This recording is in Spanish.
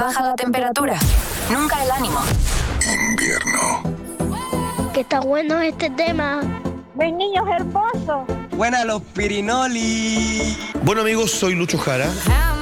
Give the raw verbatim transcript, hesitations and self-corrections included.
baja la temperatura, nunca el ánimo. Invierno. Que está bueno este tema. Mis niños hermosos. Buena los Pirinoli. Bueno amigos, soy Lucho Jara.